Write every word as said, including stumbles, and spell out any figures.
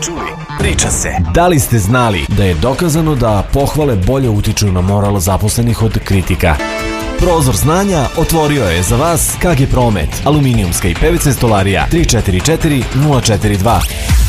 čuli, priča se. Da li ste znali da je dokazano da pohvale bolje utiču na moral zaposlenih od kritika? Prozor znanja otvorio je za vas K G Promet, aluminijumska i P V C stolarija tri četiri četiri nula četiri dva.